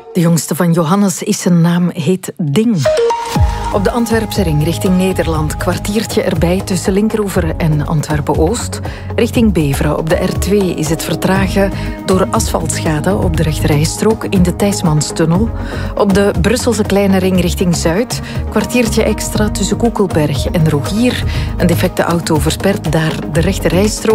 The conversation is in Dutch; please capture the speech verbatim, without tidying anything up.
De jongste van Johannes is zijn naam, heet Ding. Op de Antwerpse ring richting Nederland. Kwartiertje erbij tussen Linkeroever en Antwerpen-Oost. Richting Beveren op de R twee is het vertragen door asfaltschade op de rechterrijstrook in de Thijsmanstunnel. Op de Brusselse kleine ring richting Zuid. Kwartiertje extra tussen Koekelberg en Rogier. Een defecte auto verspert daar de rechterrijstrook.